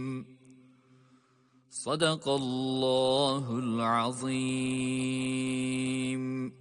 Sadakallahul azim.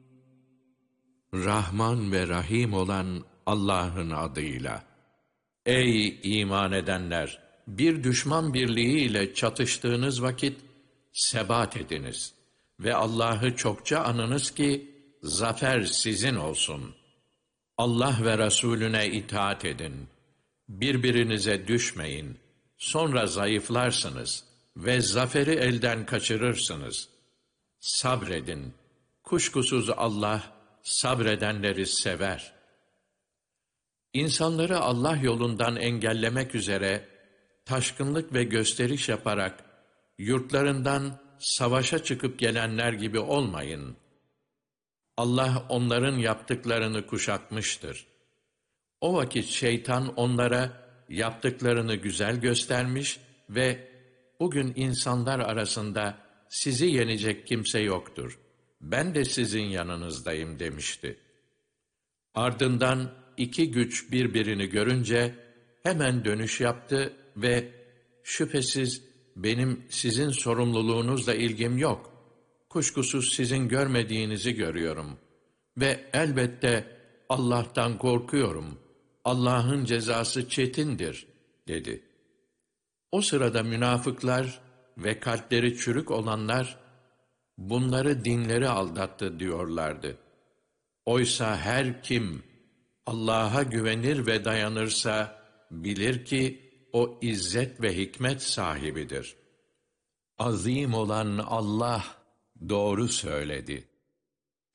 Rahman ve Rahim olan Allah'ın adıyla. Ey iman edenler! Bir düşman birliği ile çatıştığınız vakit sebat ediniz ve Allah'ı çokça anınız ki zafer sizin olsun. Allah ve Resulüne itaat edin. Birbirinize düşmeyin. Sonra zayıflarsınız ve zaferi elden kaçırırsınız. Sabredin. Kuşkusuz Allah sabredenleri sever. İnsanları Allah yolundan engellemek üzere taşkınlık ve gösteriş yaparak yurtlarından savaşa çıkıp gelenler gibi olmayın. Allah onların yaptıklarını kuşatmıştır. O vakit şeytan onlara yaptıklarını güzel göstermiş ve bugün insanlar arasında sizi yenecek kimse yoktur. Ben de sizin yanınızdayım demişti. Ardından iki güç birbirini görünce hemen dönüş yaptı ve şüphesiz benim sizin sorumluluğunuzla ilgim yok. Kuşkusuz sizin görmediğinizi görüyorum. Ve elbette Allah'tan korkuyorum. Allah'ın cezası çetindir, dedi. O sırada münafıklar ve kalpleri çürük olanlar, bunları dinleri aldattı diyorlardı. Oysa her kim Allah'a güvenir ve dayanırsa, bilir ki o izzet ve hikmet sahibidir. Azim olan Allah doğru söyledi.